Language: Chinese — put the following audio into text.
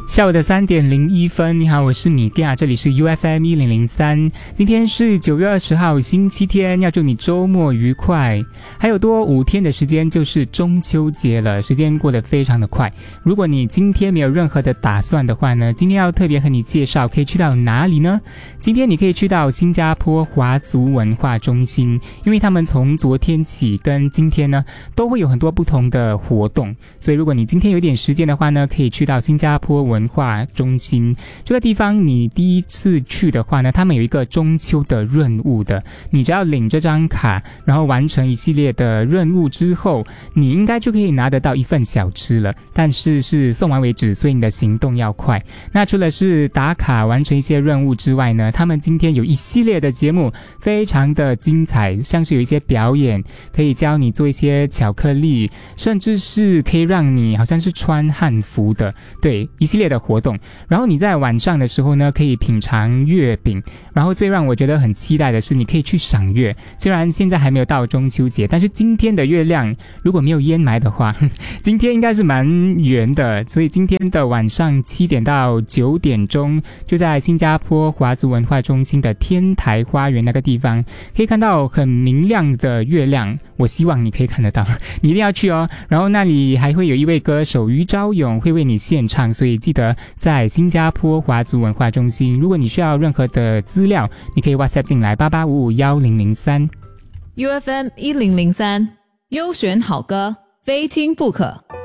下午的3:01，你好，我是米蒂亚，这里是 UFM 1003。今天是9月20号，星期天，要祝你周末愉快。还有多5天的时间就是中秋节了，时间过得非常的快。如果你今天没有任何的打算的话呢，今天要特别和你介绍可以去到哪里呢？今天你可以去到新加坡华族文化中心，因为他们从昨天起跟今天呢都会有很多不同的活动，所以如果你今天有点时间的话呢，可以去到新加坡文化中心这个地方。你第一次去的话呢，他们有一个中秋的任务的，你只要领这张卡，然后完成一系列的任务之后，你应该就可以拿得到一份小吃了，但是是送完为止，所以你的行动要快。那除了是打卡完成一些任务之外呢，他们今天有一系列的节目非常的精彩，像是有一些表演，可以教你做一些巧克力，甚至是可以让你好像是穿汉服的，对，一系列的活动。然后你在晚上的时候呢，可以品尝月饼，然后最让我觉得很期待的是你可以去赏月。虽然现在还没有到中秋节，但是今天的月亮如果没有烟霾的话，今天应该是蛮圆的，所以今天的晚上7点到9点钟，就在新加坡华族文化中心的天台花园那个地方，可以看到很明亮的月亮，我希望你可以看得到，你一定要去哦。然后那里还会有一位歌手于昭勇会为你献唱，所以记得在新加坡华族文化中心，如果你需要任何的资料，你可以 WhatsApp 进来88551003。 UFM 1003，优选好歌，非听不可。